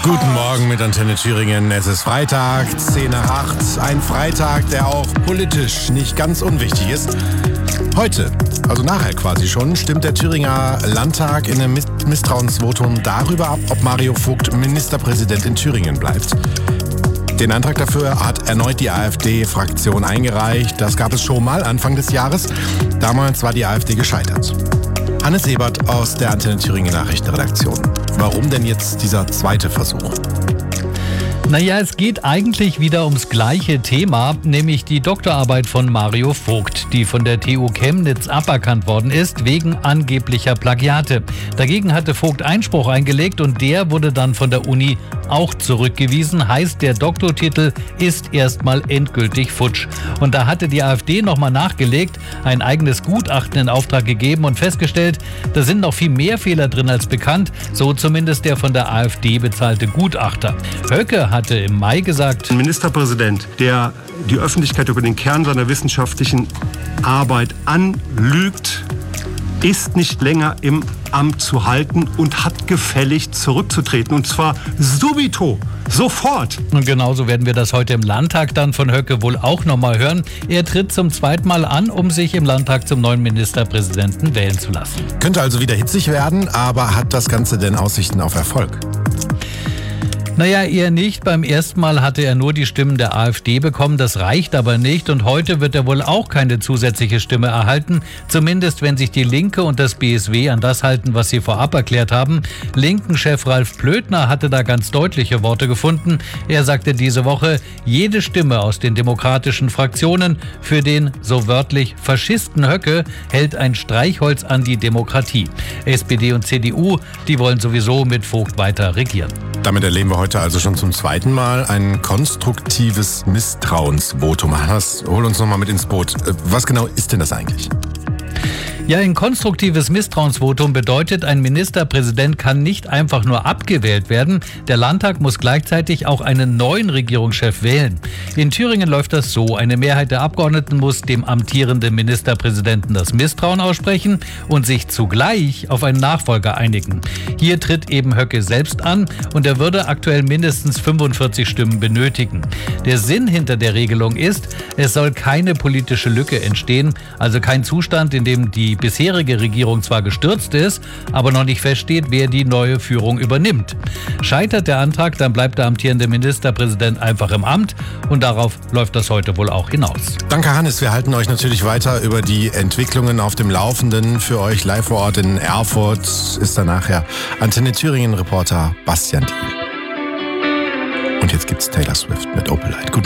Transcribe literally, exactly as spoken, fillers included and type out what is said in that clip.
Guten Morgen mit Antenne Thüringen. Es ist Freitag, zehn nach acht. Ein Freitag, der auch politisch nicht ganz unwichtig ist. Heute, also nachher quasi schon, stimmt der Thüringer Landtag in einem Misstrauensvotum darüber ab, ob Mario Vogt Ministerpräsident in Thüringen bleibt. Den Antrag dafür hat erneut die AfD-Fraktion eingereicht. Das gab es schon mal Anfang des Jahres. Damals war die AfD gescheitert. Hannes Ebert aus der Antenne Thüringen Nachrichtenredaktion. Warum denn jetzt dieser zweite Versuch? Naja, es geht eigentlich wieder ums gleiche Thema, nämlich die Doktorarbeit von Mario Vogt, die von der T U Chemnitz aberkannt worden ist, wegen angeblicher Plagiate. Dagegen hatte Vogt Einspruch eingelegt und der wurde dann von der Uni auch zurückgewiesen. Heißt, der Doktortitel ist erstmal endgültig futsch. Und da hatte die AfD nochmal nachgelegt, ein eigenes Gutachten in Auftrag gegeben und festgestellt, da sind noch viel mehr Fehler drin als bekannt, so zumindest der von der AfD bezahlte Gutachter. Höcke hatte im Mai gesagt, ein Ministerpräsident, der die Öffentlichkeit über den Kern seiner wissenschaftlichen Arbeit anlügt, ist nicht länger im Amt zu halten und hat gefälligst zurückzutreten. Und zwar subito, sofort. Und genauso werden wir das heute im Landtag dann von Höcke wohl auch nochmal hören. Er tritt zum zweiten Mal an, um sich im Landtag zum neuen Ministerpräsidenten wählen zu lassen. Könnte also wieder hitzig werden, aber hat das Ganze denn Aussichten auf Erfolg? Naja, eher nicht. Beim ersten Mal hatte er nur die Stimmen der AfD bekommen. Das reicht aber nicht. Und heute wird er wohl auch keine zusätzliche Stimme erhalten. Zumindest, wenn sich die Linke und das B S W an das halten, was sie vorab erklärt haben. Linken-Chef Ralf Plöthner hatte da ganz deutliche Worte gefunden. Er sagte diese Woche, jede Stimme aus den demokratischen Fraktionen für den, so wörtlich, Faschisten Höcke hält ein Streichholz an die Demokratie. S P D und C D U, die wollen sowieso mit Vogt weiter regieren. Damit erleben wir heute also schon zum zweiten Mal ein konstruktives Misstrauensvotum. Hannes, hol uns nochmal mit ins Boot. Was genau ist denn das eigentlich? Ja, ein konstruktives Misstrauensvotum bedeutet, ein Ministerpräsident kann nicht einfach nur abgewählt werden. Der Landtag muss gleichzeitig auch einen neuen Regierungschef wählen. In Thüringen läuft das so. Eine Mehrheit der Abgeordneten muss dem amtierenden Ministerpräsidenten das Misstrauen aussprechen und sich zugleich auf einen Nachfolger einigen. Hier tritt eben Höcke selbst an und er würde aktuell mindestens fünfundvierzig Stimmen benötigen. Der Sinn hinter der Regelung ist, es soll keine politische Lücke entstehen, also kein Zustand, in dem die Die bisherige Regierung zwar gestürzt ist, aber noch nicht feststeht, wer die neue Führung übernimmt. Scheitert der Antrag, dann bleibt der amtierende Ministerpräsident einfach im Amt und darauf läuft das heute wohl auch hinaus. Danke Hannes, wir halten euch natürlich weiter über die Entwicklungen auf dem Laufenden. Für euch live vor Ort in Erfurt ist dann nachher Antenne Thüringen Reporter Bastian Diel. Und jetzt gibt's Taylor Swift mit Opalite. Guten